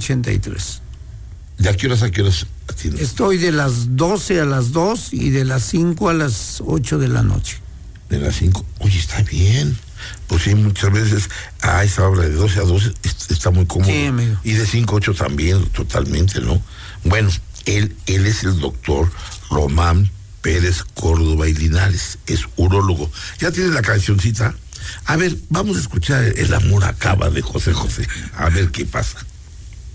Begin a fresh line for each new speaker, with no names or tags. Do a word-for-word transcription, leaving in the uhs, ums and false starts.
ochenta y tres.
¿De a qué horas a qué horas atiendes?
Estoy de las doce a las dos y de las cinco a las ocho de la noche.
De las cinco. Oye, está bien. Pues sí, muchas veces a esa hora de doce a doce está muy cómodo.
Sí, amigo.
Y de cinco a ocho también, totalmente, ¿no? Bueno, él, él es el doctor Román Pérez Córdoba y Linares, es urólogo. ¿Ya tienes la cancioncita? A ver, vamos a escuchar El amor acaba de José José. A ver qué pasa.